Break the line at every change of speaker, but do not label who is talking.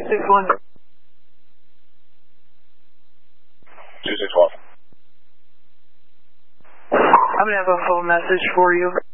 2612.
2612.
I'm going to have a phone message for you.